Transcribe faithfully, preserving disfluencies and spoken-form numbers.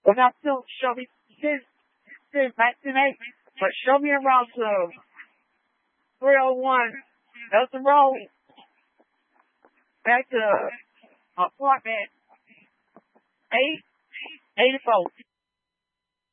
But now still show me this this nineteen eight. But show me around to three oh one Nelson Road back to apartment eight eighty four.